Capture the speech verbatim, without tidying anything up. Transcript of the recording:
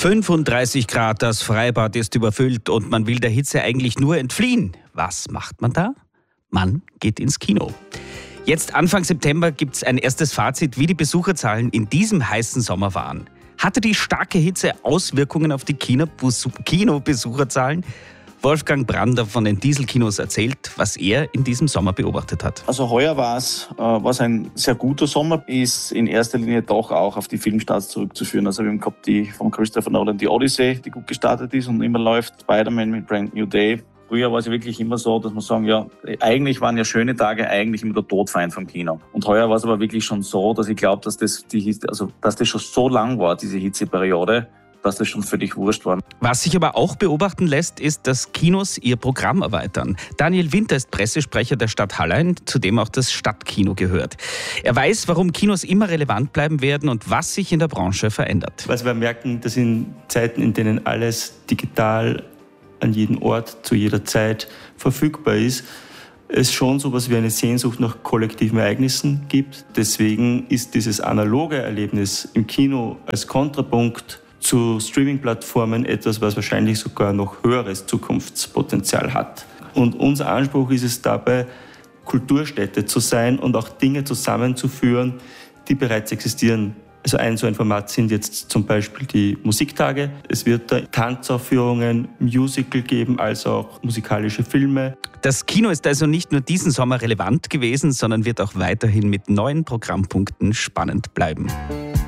fünfunddreißig Grad, das Freibad ist überfüllt und man will der Hitze eigentlich nur entfliehen. Was macht man da? Man geht ins Kino. Jetzt Anfang September gibt es ein erstes Fazit, wie die Besucherzahlen in diesem heißen Sommer waren. Hatte die starke Hitze Auswirkungen auf die Kinobus- Kinobesucherzahlen? Wolfgang Brander von den Dieselkinos erzählt, was er in diesem Sommer beobachtet hat. Also heuer war es äh, war's ein sehr guter Sommer, ist in erster Linie doch auch auf die Filmstarts zurückzuführen. Also wir haben gehabt die von Christopher Nolan, die Odyssey, die gut gestartet ist und immer läuft, Spider-Man mit Brand New Day. Früher war es ja wirklich immer so, dass man sagen, ja, eigentlich waren ja schöne Tage eigentlich immer der Todfeind vom Kino. Und heuer war es aber wirklich schon so, dass ich glaube, dass das, die, also, dass das schon so lang war, diese Hitzeperiode, dass das schon völlig wurscht war. Was sich aber auch beobachten lässt, ist, dass Kinos ihr Programm erweitern. Daniel Winter ist Pressesprecher der Stadt Hallein, zu dem auch das Stadtkino gehört. Er weiß, warum Kinos immer relevant bleiben werden und was sich in der Branche verändert. Was wir merken, dass in Zeiten, in denen alles digital an jedem Ort, zu jeder Zeit verfügbar ist, es schon so etwas wie eine Sehnsucht nach kollektiven Ereignissen gibt. Deswegen ist dieses analoge Erlebnis im Kino als Kontrapunkt zu Streaming-Plattformen etwas, was wahrscheinlich sogar noch höheres Zukunftspotenzial hat. Und unser Anspruch ist es dabei, Kulturstätte zu sein und auch Dinge zusammenzuführen, die bereits existieren. Also ein so ein Format sind jetzt zum Beispiel die Musiktage. Es wird da Tanzaufführungen, Musical geben, als auch musikalische Filme. Das Kino ist also nicht nur diesen Sommer relevant gewesen, sondern wird auch weiterhin mit neuen Programmpunkten spannend bleiben.